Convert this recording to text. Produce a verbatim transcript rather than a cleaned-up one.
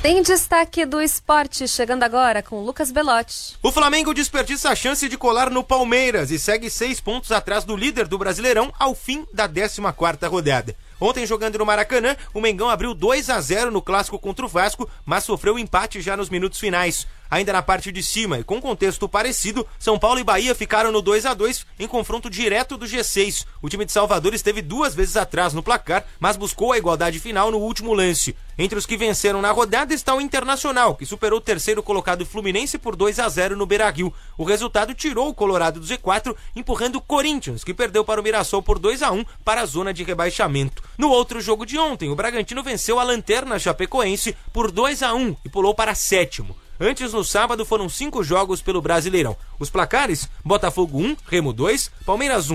Tem destaque do esporte, chegando agora com Lucas Belotti. O Flamengo desperdiça a chance de colar no Palmeiras e segue seis pontos atrás do líder do Brasileirão ao fim da décima quarta rodada. Ontem, jogando no Maracanã, o Mengão abriu dois a zero no clássico contra o Vasco, mas sofreu empate já nos minutos finais. Ainda na parte de cima e com contexto parecido, São Paulo e Bahia ficaram no dois a dois em confronto direto do G seis. O time de Salvador esteve duas vezes atrás no placar, mas buscou a igualdade final no último lance. Entre os que venceram na rodada está o Internacional, que superou o terceiro colocado Fluminense por dois a zero no Beira-Rio. O resultado tirou o Colorado do Z quatro, empurrando o Corinthians, que perdeu para o Mirassol por dois a um para a zona de rebaixamento. No outro jogo de ontem, o Bragantino venceu a Lanterna Chapecoense por dois a um e pulou para sétimo. Antes, no sábado, foram cinco jogos pelo Brasileirão. Os placares: Botafogo um, Remo dois, Palmeiras um,